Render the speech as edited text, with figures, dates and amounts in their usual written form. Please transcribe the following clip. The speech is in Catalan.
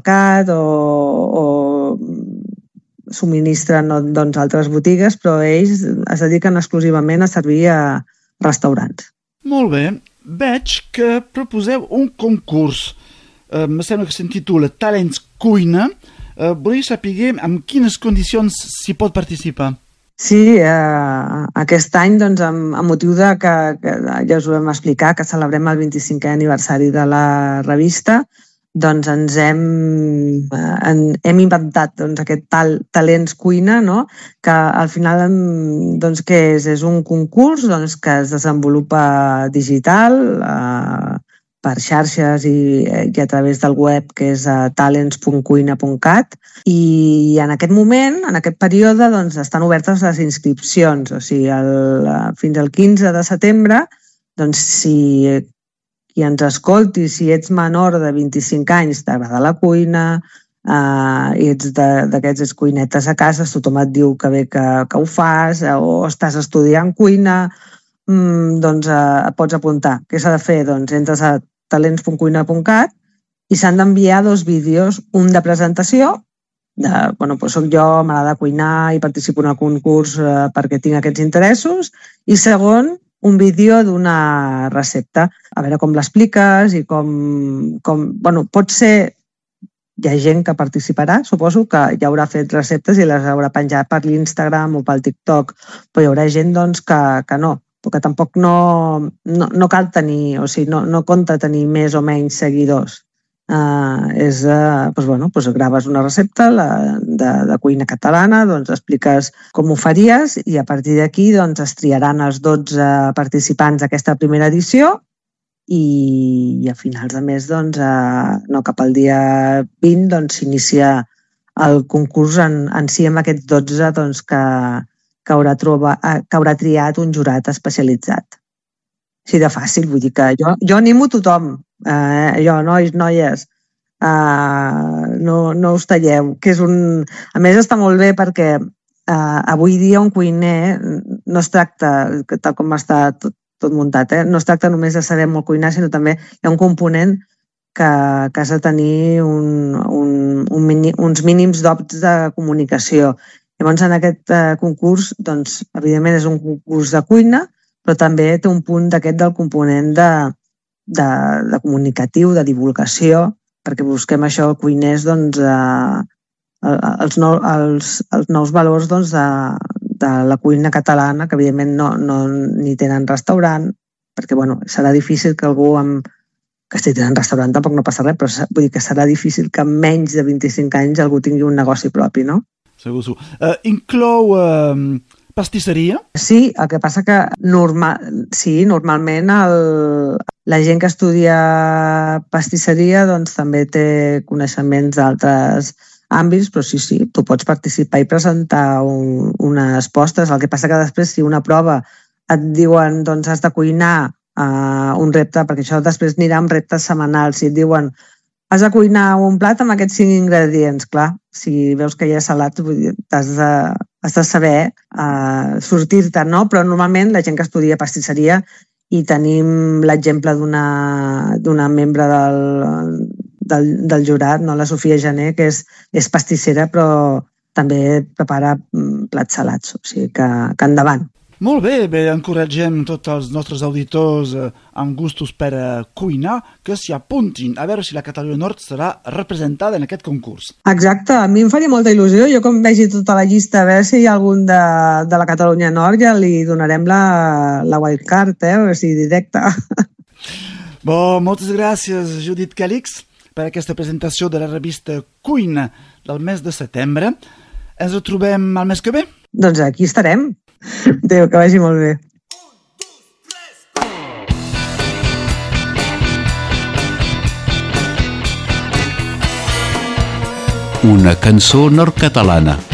supermercat o subministren doncs, altres botigues, però ells es dediquen exclusivament a servir a restaurants. Molt bé. Veig que proposeu un concurs. Em sembla que s'intitula Talents Cuina. Volia saber en quines condicions s'hi pot participar. Sí, aquest any, doncs, amb motiu de que ja us ho vam explicar, que celebrem el 25è aniversari de la revista, doncs ens hem inventat doncs, aquest Talents Cuina, no? Que al final doncs, què és? És un concurs doncs, que es desenvolupa digital, per xarxes i a través del web, que és talents.cuina.cat, i en aquest moment, en aquest període, doncs, estan obertes les inscripcions, o sigui, fins al 15 de setembre, doncs, si qui ens escolti, si ets menor de 25 anys, t'agrada la cuina, i ets d'aquests cuinetes a casa, tothom et diu que bé que ho fas, o estàs estudiant cuina, doncs et pots apuntar. Què s'ha de fer? Doncs entres a talents.cuina.cat i s'han d'enviar 2 vídeos, un de presentació, soc jo, m'agrada cuinar i participo en el concurs perquè tinc aquests interessos, i segon, un vídeo d'una recepta. A veure com l'expliques i pot ser... Hi ha gent que participarà, suposo que ja haurà fet receptes i les haurà penjat per l'Instagram o pel TikTok, però hi haurà gent doncs, que no, perquè tampoc no cal tenir, o sigui, no compta tenir més o menys seguidors. Graves una recepta de cuina catalana, doncs expliques com ho faries i a partir d'aquí doncs, es triaran els 12 participants d'aquesta primera edició i a finals de mes, doncs, cap al dia 20, doncs, s'inicia el concurs en si amb aquests 12 doncs, que haurà triat un jurat especialitzat. Així de fàcil, vull dir que jo animo tothom, nois, noies, no us talleu, que és a més està molt bé perquè avui dia un cuiner no es tracta, tal com està tot muntat, no es tracta només de saber molt cuinar, sinó també hi ha un component que has de tenir uns mínims dots de comunicació. Llavors, en aquest concurs, doncs, evidentment és un concurs de cuina, però també té un punt d'aquest del component de comunicatiu, de divulgació, perquè busquem això, cuiners, doncs, els nous valors doncs, de la cuina catalana, que evidentment no ni tenen restaurant, perquè serà difícil que algú que estigui tenint restaurant, tampoc no passa res, però vull dir que serà difícil que amb menys de 25 anys algú tingui un negoci propi, no? Segur. Inclou pastisseria? Sí, el que passa que normalment la gent que estudia pastisseria doncs, també té coneixements d'altres àmbits, però sí, tu pots participar i presentar unes postres. El que passa que després, si una prova et diuen doncs has de cuinar un repte, perquè això després anirà amb reptes setmanals, si et diuen has de cuinar un plat amb aquests 5 ingredients, clar, si veus que hi ha salat, has de saber sortir-te, no? Però normalment la gent que estudia pastisseria, i tenim l'exemple d'una membre del jurat, no? La Sofia Jané, que és pastissera, però també prepara plats salats, o sigui que endavant. Molt bé, encoratgem tots els nostres auditors amb gustos per cuinar que s'hi apuntin, a veure si la Catalunya Nord serà representada en aquest concurs. Exacte, a mi em faria molta il·lusió. Jo com vegi tota la llista, a veure si hi ha algun de la Catalunya Nord, ja li donarem la wildcard, o sigui, directe. Moltes gràcies, Judit Calix, per aquesta presentació de la revista Cuina del mes de setembre. Ens retrobem el mes que ve? Doncs aquí estarem. Adéu, que vagi molt bé. Una cançó nord-catalana.